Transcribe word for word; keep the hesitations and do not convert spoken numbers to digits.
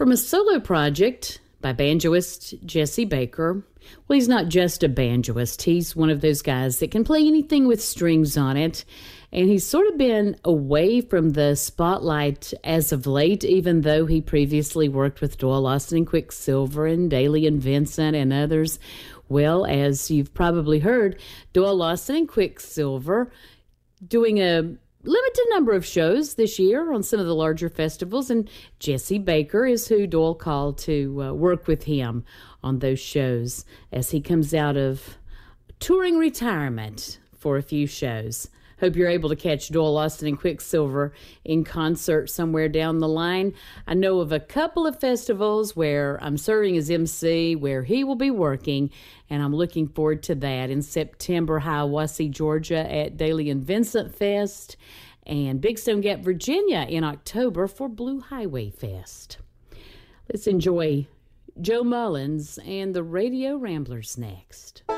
From a solo project by banjoist Jesse Baker. Well, he's not just a banjoist. He's one of those guys that can play anything with strings on it. And he's sort of been away from the spotlight as of late, even though he previously worked with Doyle Lawson and Quicksilver and Dailey and Vincent and others. Well, as you've probably heard, Doyle Lawson and Quicksilver doing a limited number of shows this year on some of the larger festivals, and Jesse Baker is who Doyle called to uh, work with him on those shows as he comes out of touring retirement for a few shows. Hope you're able to catch Doyle Lawson and Quicksilver in concert somewhere down the line. I know of a couple of festivals where I'm serving as M C where he will be working, and I'm looking forward to that. In September, Hiawassee, Georgia at Dailey and Vincent Fest, and Big Stone Gap, Virginia in October for Blue Highway Fest. Let's enjoy Joe Mullins and the Radio Ramblers next.